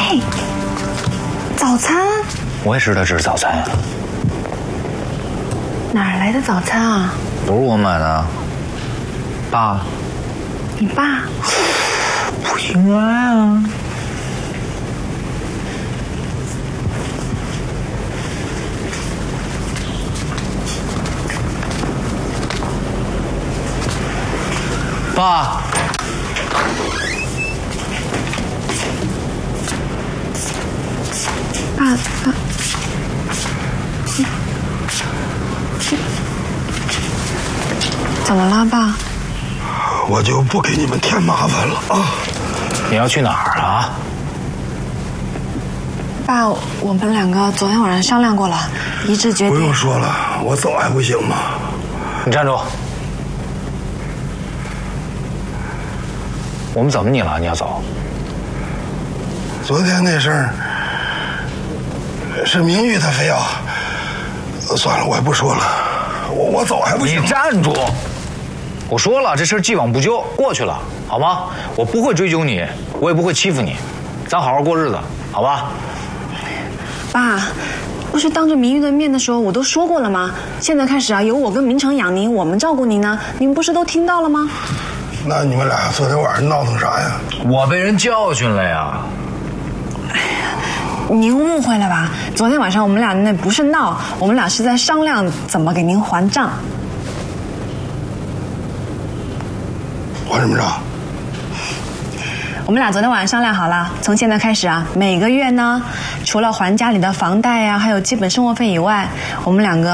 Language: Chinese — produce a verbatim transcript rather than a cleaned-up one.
哎，早餐？ 我也知道这是早餐呀。 哪儿来的早餐啊？ 不是我买的，爸。 你爸？ 不应该啊。爸。 爸爸。怎么了，爸？ 我就不给你们添麻烦了啊！ 你要去哪儿啊？ 爸，我们两个昨天晚上商量过了，一致决定。 不用说了，我走还不行吗？ 你站住！我们怎么你了？你要走？ 昨天那事儿是明玉他非要，算了，我也不说了，我我走还不行？ 你站住！我说了，这事既往不咎，过去了，好吗？我不会追究你，我也不会欺负你，咱好好过日子，好吧？ 爸，不是当着明玉的面的时候我都说过了吗？现在开始啊，由我跟明成养您，我们照顾您呢，你们不是都听到了吗？ 那你们俩昨天晚上闹腾啥呀？ 我被人教训了呀！ 哎呀，您误会了吧？昨天晚上我们俩那不是闹，我们俩是在商量怎么给您还账。 还什么账？ 我们俩昨天晚上商量好了，从现在开始啊，每个月呢，除了还家里的房贷呀、啊，还有基本生活费以外，我们两个